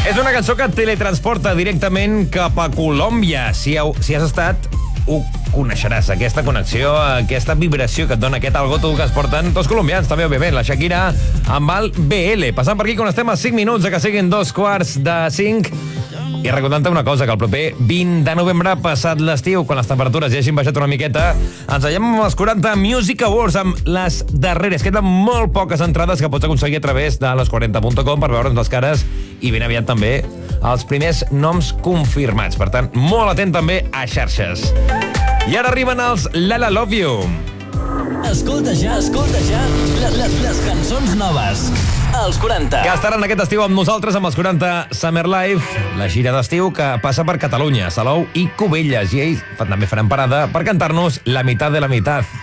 És una cançó que et teletransporta directament cap a Colòmbia. Si has estat, ho coneixeràs, aquesta connexió, aquesta vibració que et dona aquest algo tu que es porten tots colombians, també, òbviament, la Shakira amb el BL. Passant per aquí, quan estem a 5 minuts que siguin 4:45. I recordant-te una cosa, que el proper 20 de novembre, passat l'estiu, quan les temperatures ja hagin baixat una miqueta, ens veiem amb els 40 Music Awards, amb les darreres. Queden molt poques entrades que pots aconseguir a través de les40.com per veure'ns les cares i ben aviat també els primers noms confirmats. Per tant, molt atent també a xarxes. I ara arriben els La La Love You. Escolta ja les cançons noves. Els 40. Que estaran aquest estiu amb nosaltres amb els 40 Summer Live, la gira d'estiu que passa per Catalunya, Salou i Cubelles. I ells també faran parada per cantar-nos La mitad de la mitad.